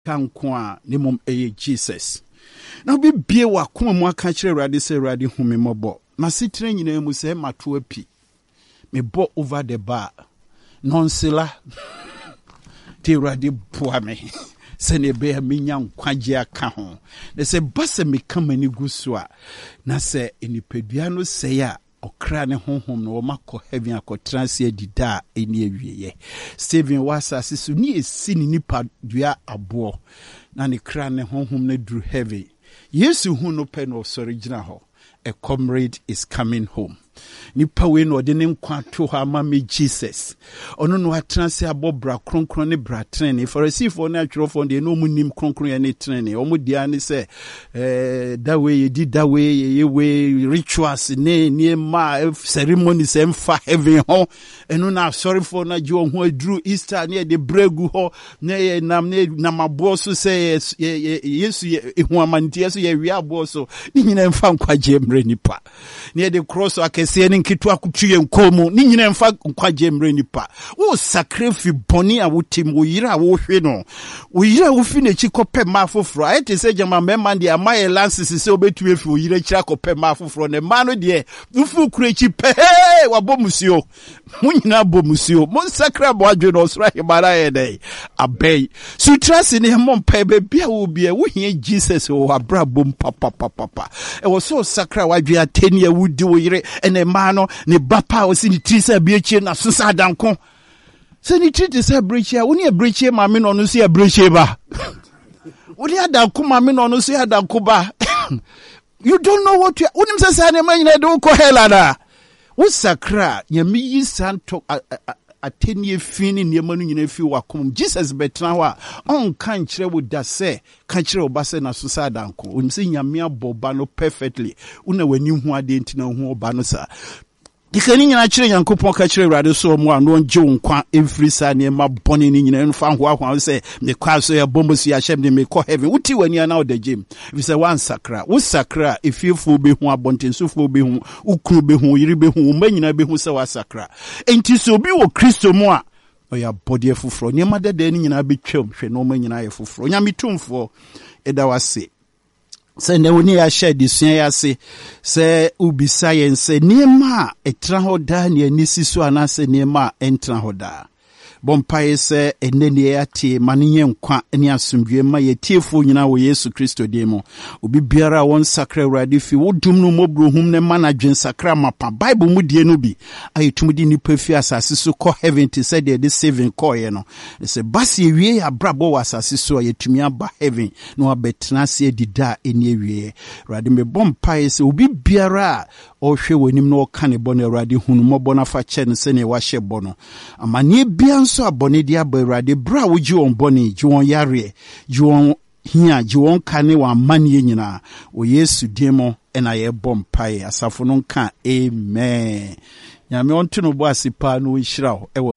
Kankwa nemom eye Jesus. Now be bie wa kuma mu aka kire Awurade se Awurade hu me mmɔbɔ. Na sitre nyina mu se mato api. Me bo over the bar. Nonsela. Te Awurade boa me. Se ne be me nya nkwagye aka ho. Na se base me kama ni gusua. Na se enipadua no se ya okra ne honhom no makɔ heaven akɔtranse adida eni awieye. Stephen wasa sisu ni esi ni nipa dua abo. Na ne kra ne honhom na duru heaven. Yesu hu no pe no sori gina ho. A comrade is coming home. Nipa we no de ne nkwa to ha ma me Jesus. Ono no atranse abobra kronkron ne bra trene. Pharisee na atwerofo de no munim kronkron ya ne trene. Omo dia ne se that way ye did that way ye way rituals ne ma ceremonies emfa heaven ho. Eno na sorry for na jo ho adru Easter ne de bregu ho ne nam abo so se Yesu ehu amantie so ye wi abo so. Ni nyina emfa nkwaje mre nipa. Ne de cross akese ne nkitu akutuye nkomu ni nyina emfa nkwaje mre nipa. Wo sacrifice boni a wotim wo yira wo hwe no. Wo yira wo fi na chi kope ma foforo. Ayete se jama mema de amaye lances se obetu efi wo yira kira kope ma foforo ne ma no de ufu kure chi pe wa bomusio. Mo nyina bomusio. Mo sakra bo adwe no sra himara ye dey. Abey. Sutrase ne mo mpa be bia wo bia wo hie Jesus wo abra bom papa. E wo so sakra wadwe ateni a wudi wo yire ene ma no ne bapa o si ni trisa biechie na so sa danko. Se ni triti se brechie wo ne brechie ma me no no so ya brechie ba. Wo ne adanko ma me no no so ya danko ba. You don't know what you unim se sa ne ma nyina de ko helada. Wo sakra nyame yi santo atenie fini niema no nyina fi wakom Jesus betra ho a on kan kire wo da se kan kire wo ba se na so sa danko unim se nyame aboba no perfectly una wani hu ade ntina hu oba no sa dikani nyina kire Yankopon ka kire Awurade so mu a no nje nkwa every sa niema boni ni nyina nfa ho ahwa se me kwa so ya bombo si ya shem de me ko heaven uti wani ana o da gym if say one sakra wo sakra efiefu be hu abontensufu be hu ukru be hu yiri be hu manyina be hu se wa sakra enti so bi wo Kristo mu a oya body efufro niema dede ni nyina be twam hwe no manyina efufro nyame tumfo eda wase se ne woni ya share disua ya se ubisa yen se niema etra hoda ne anisi so anase niema entra hoda bompaye se enene ya tie manenye nkwa ne asomdwe ma yetiefo nyina wo Yesu Kristo demo obi biara won sakra Awurade fi wodum no mobrohum ne manadwen sakra mapa Bible mu die no bi ayetumdi nipa fi asase so ko heaven ti said the saving call ye no se basi ewie ya brabo wa asase so yetumi aba heaven no abetena se edida eni ewie Awurade me bompaye se obi biara o hwe wonim no ka ne bono Awurade hunu mobo na fa che ne se ne wa hye bono amane bia so abone dia ba Awurade bra wo ji on boni ji won yare ji won hia ji won kane wa mane nyina o Yesu demo ena ye bompae asafo no nka amen nyame onto no bo asipa no nhira ho ewo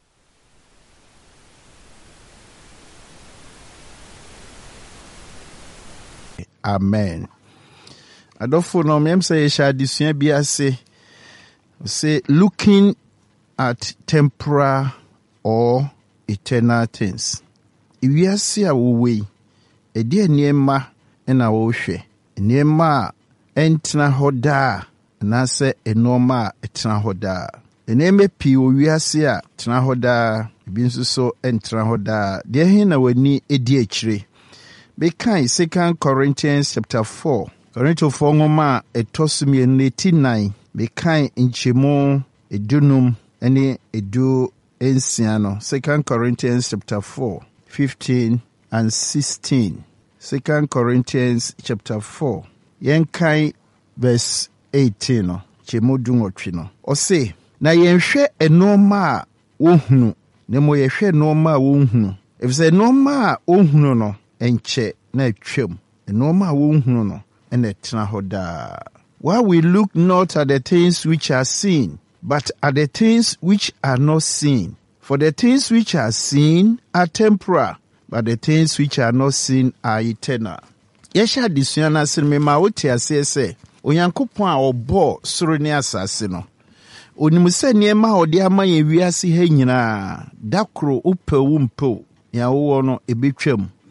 amen adofo no mem say sha disua bi ase say looking at temporal or eternal things. Iwiase a wo wei edi eniema na wo hwe eniema entna hoda na se enoma etna hoda eneme pi wo wiase a tna hoda bi nso so entna hoda de hin na wani edi akire be kan 2 Corinthians chapter 4 Corinthians 4 ngoma etosumi 89 be kan nchemu edunum ene edu ensiano 2 Corinthians chapter 4 15 and 16 2 Corinthians chapter 4 yenkai verse 18 no chemu dunwotwe no o say na yenhwe enoma wohunu ne mo yehwe enoma wohunu efise enoma wohunu no enche na atwam enoma wohunu no ene tena hoda while we look not at the things which are seen but at the things which are not seen. For the things which are seen are temporal, but the things which are not seen are eternal. Yesha disuana sinme ma wote asese, Onyankopon a obo soro ne asase no. Onimuse niema ode amaye wiase ha nyina, dakro upe wumpo, ya wo no ebetwam,